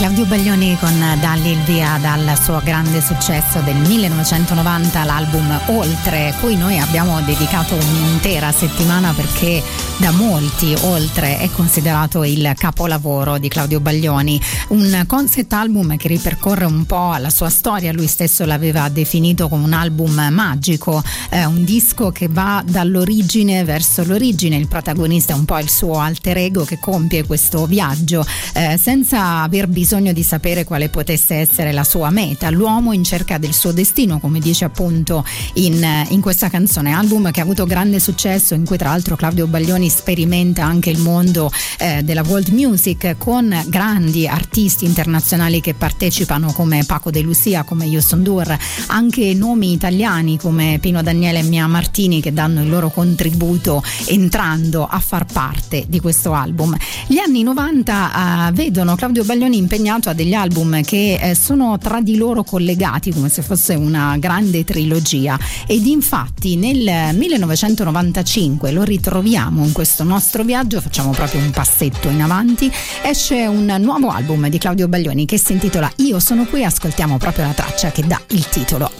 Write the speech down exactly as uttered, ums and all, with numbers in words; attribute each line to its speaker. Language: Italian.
Speaker 1: Claudio Baglioni con Dalli il via dal suo grande successo del millenovecentonovanta, l'album Oltre, cui noi abbiamo dedicato un'intera settimana perché da molti Oltre è considerato il capolavoro di Claudio Baglioni, un concept album che ripercorre un po' la sua storia. Lui stesso l'aveva definito come un album magico, eh, un disco che va dall'origine verso l'origine. Il protagonista è un po' il suo alter ego che compie questo viaggio eh, senza aver bisogno di sapere quale potesse essere la sua meta, l'uomo in cerca del suo destino, come dice appunto in, in questa canzone. Album che ha avuto grande successo, in cui tra l'altro Claudio Baglioni sperimenta anche il mondo eh, della world music con grandi artisti internazionali che partecipano come Paco De Lucia, come Houston Dur, anche nomi italiani come Pino Daniele e Mia Martini che danno il loro contributo entrando a far parte di questo album. Gli anni novanta eh, vedono Claudio Baglioni impegnato a degli album che eh, sono tra di loro collegati come se fosse una grande trilogia, ed infatti nel millenovecentonovantacinque lo ritroviamo in questo nostro viaggio. Facciamo proprio un passetto in avanti, esce un nuovo album di Claudio Baglioni che si intitola Io sono qui. Ascoltiamo proprio la traccia che dà il titolo